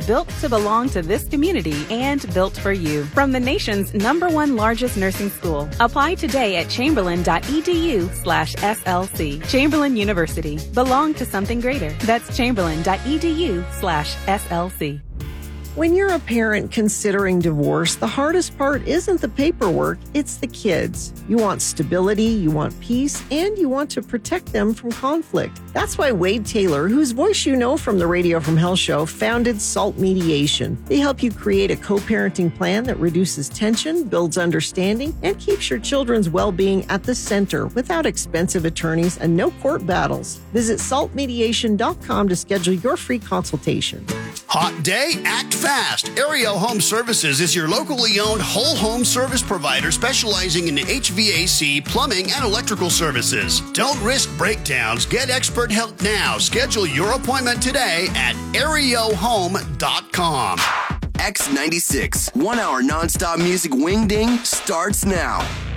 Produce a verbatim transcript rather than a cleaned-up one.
built to belong to this community and built for you. From the nation's number one largest nursing school. Apply today at chamberlain.edu slash SLC. Chamberlain University. Belong to something greater. That's chamberlain.edu slash SLC. When you're a parent considering divorce, the hardest part isn't the paperwork, it's the kids. You want stability, you want peace, and you want to protect them from conflict. That's why Wade Taylor, whose voice you know from the Radio from Hell show, founded SALT Mediation. They help you create a co-parenting plan that reduces tension, builds understanding, and keeps your children's well-being at the center without expensive attorneys and no court battles. Visit salt mediation dot com to schedule your free consultation. Hot day? Act fast. Ariel Home Services is your locally owned whole home service provider specializing in H V A C, plumbing, and electrical services. Don't risk breakdowns. Get expert help now. Schedule your appointment today at ario home dot com. X ninety-six, one hour nonstop music wing ding starts now.